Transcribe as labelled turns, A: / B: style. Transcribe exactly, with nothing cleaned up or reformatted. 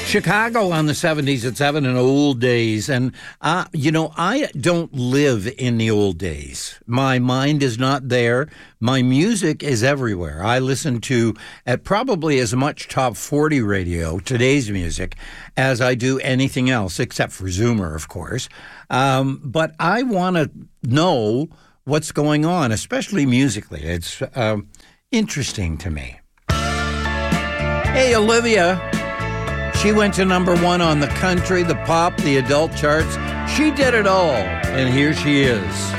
A: Chicago on the seventies at seven in old days. And, uh, you know, I don't live in the old days. My mind is not there. My music is everywhere. I listen to at probably as much top forty radio, today's music, as I do anything else, except for Zoomer, of course. Um, but I want to know what's going on, especially musically. It's um, interesting to me. Hey, Olivia. She went to number one on the country, the pop, the adult charts. She did it all. And here she is.